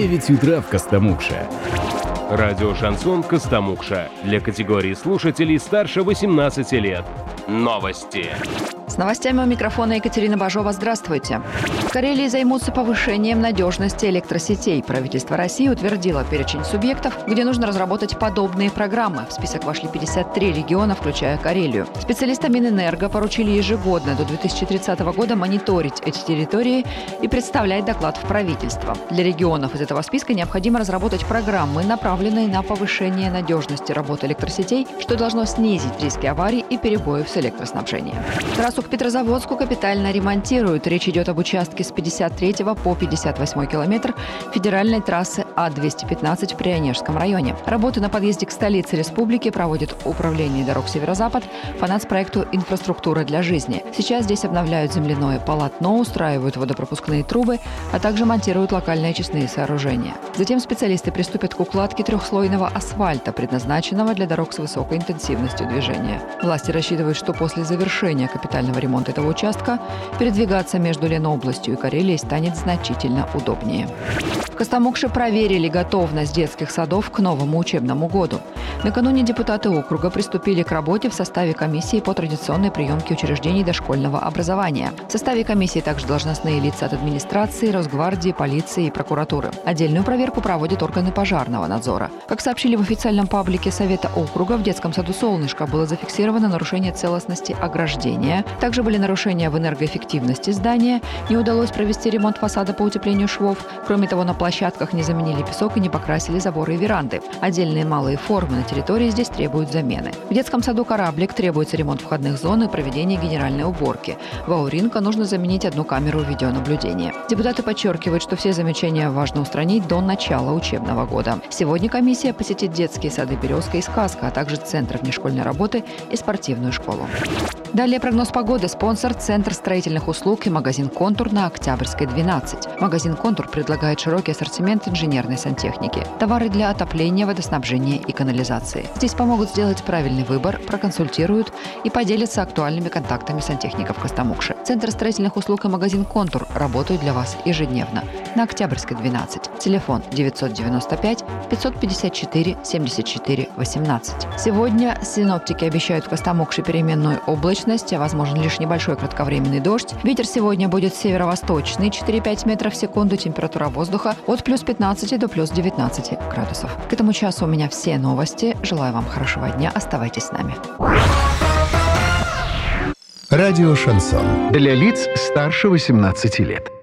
9 утра в Костомукше. Радио «Шансон» Костомукша. Для категории слушателей старше 18 лет. Новости. С новостями у микрофона Екатерина Бажова. Здравствуйте. В Карелии займутся повышением надежности электросетей. Правительство России утвердило перечень субъектов, где нужно разработать подобные программы. В список вошли 53 региона, включая Карелию. Специалистам Минэнерго поручили ежегодно до 2030 года мониторить эти территории и представлять доклад в правительство. Для регионов из этого списка необходимо разработать программы, направленные на повышение надежности работы электросетей, что должно снизить риски аварий и перебоев с электроснабжением. Трассу к Петрозаводску капитально ремонтируют. Речь идет об участке с 53 по 58 километр федеральной трассы А-215 в Прионежском районе. Работы на подъезде к столице республики проводит Управление дорог Северо-Запад по нацпроекту «Инфраструктура для жизни». Сейчас здесь обновляют земляное полотно, устраивают водопропускные трубы, а также монтируют локальные очистные сооружения. Затем специалисты приступят к укладке трехслойного асфальта, предназначенного для дорог с высокой интенсивностью движения. Власти рассчитывают, что после завершения капитального ремонта этого участка передвигаться между Ленобластью и Карелией станет значительно удобнее. В Костомукше проверили готовность детских садов к новому учебному году. Накануне депутаты округа приступили к работе в составе комиссии по традиционной приемке учреждений дошкольного образования. В составе комиссии также должностные лица от администрации, Росгвардии, полиции и прокуратуры. Отдельную проверку проводят органы пожарного надзора. Как сообщили в официальном паблике Совета округа, в детском саду «Солнышко» было зафиксировано нарушение целостности ограждения. Также были нарушения в энергоэффективности здания, не удалось провести ремонт фасада по утеплению швов. Кроме того, на площадках не заменили песок и не покрасили заборы и веранды. Отдельные малые формы на территории здесь требуют замены. В детском саду «Кораблик» требуется ремонт входных зон и проведение генеральной уборки. В Ауринко нужно заменить одну камеру видеонаблюдения. Депутаты подчеркивают, что все замечания важно устранить до начала учебного года. Сегодня комиссия посетит детские сады «Березка» и «Сказка», а также Центр внешкольной работы и спортивную школу. Далее прогноз погоды. Спонсор – Центр строительных услуг и магазин «Контур» на Октябрьской, 12. Магазин «Контур» предлагает широкий ассортимент инженерной сантехники, товары для отопления, водоснабжения и канализации. Здесь помогут сделать правильный выбор, проконсультируют и поделятся актуальными контактами сантехников Костомукши. Центр строительных услуг и магазин «Контур» работают для вас ежедневно. На Октябрьской, 12. Телефон 995 554 74 18. Сегодня синоптики обещают в Костомукше переменную облачность, а возможен лишь небольшой кратковременный дождь. Ветер сегодня будет северо-восточный 4-5 метров в секунду. Температура воздуха от плюс 15 до плюс 19 градусов. К этому часу у меня все новости. Желаю вам хорошего дня. Оставайтесь с нами. Радио «Шансон». Для лиц старше 18 лет.